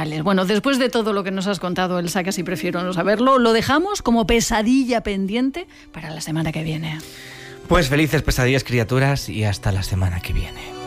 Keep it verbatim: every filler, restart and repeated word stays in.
laborales. Bueno, después de todo lo que nos has contado, Elsa, casi prefiero no saberlo, lo dejamos como pesadilla pendiente para la semana que viene. Pues felices pesadillas, criaturas, y hasta la semana que viene.